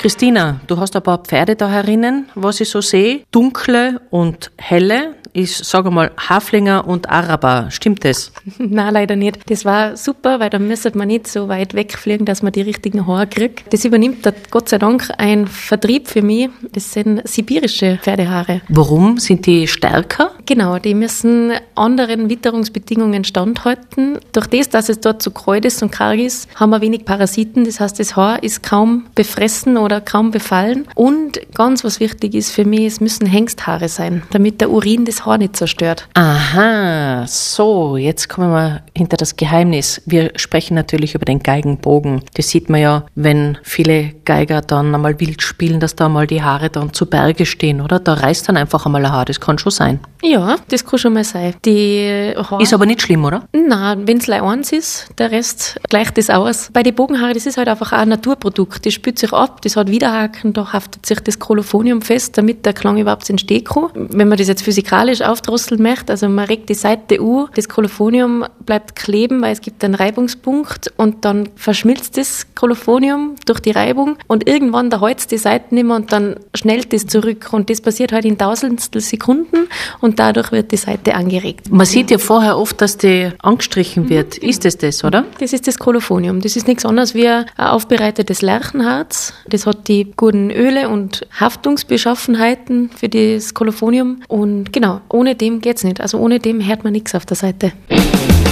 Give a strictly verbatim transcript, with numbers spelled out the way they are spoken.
Christina, du hast ein paar Pferde da herinnen, was ich so sehe. Dunkle und helle. Ich sage mal Haflinger und Araber. Stimmt das? Nein, leider nicht. Das war super, weil dann müsste man nicht so weit wegfliegen, dass man die richtigen Haare kriegt. Das übernimmt Gott sei Dank ein Vertrieb für mich. Das sind sibirische Pferdehaare. Warum? Sind die stärker? Genau, die müssen anderen Witterungsbedingungen standhalten. Durch das, dass es dort so kalt ist und karg ist, haben wir wenig Parasiten. Das heißt, das Haar ist kaum befressen oder kaum befallen. Und ganz was wichtig ist für mich, es müssen Hengsthaare sein, damit der Urin das Haar nicht zerstört. Aha, so, jetzt kommen wir hinter das Geheimnis. Wir sprechen natürlich über den Geigenbogen. Das sieht man ja, wenn viele Geiger dann einmal wild spielen, dass da mal die Haare dann zu Berge stehen, oder? Da reißt dann einfach einmal ein Haar, das kann schon sein. Ja, das kann schon mal sein. Die Haare ist aber nicht schlimm, oder? Nein, wenn es gleich eins ist, der Rest gleicht das aus. Bei den Bogenhaaren, das ist halt einfach auch ein Naturprodukt. Das spült sich ab, das hat Widerhaken, da haftet sich das Kolophonium fest, damit der Klang überhaupt entstehen kann. Wenn man das jetzt physikalisch aufdrosseln möchte, also man regt die Seite an, das Kolophonium bleibt kleben, weil es gibt einen Reibungspunkt und dann verschmilzt das Kolophonium durch die Reibung und irgendwann da halt's die Seiten nicht mehr und dann schnellt das zurück und das passiert halt in tausendstel Sekunden und dadurch wird die Seite angeregt. Man sieht ja vorher oft, dass die angestrichen wird. Mhm. Ist das das, oder? Das ist das Kolophonium. Das ist nichts anderes wie ein aufbereitetes Lerchenharz. Das hat die guten Öle und Haftungsbeschaffenheiten für das Kolophonium und genau, ohne dem geht's nicht. Also ohne dem hört man nichts auf der Seite.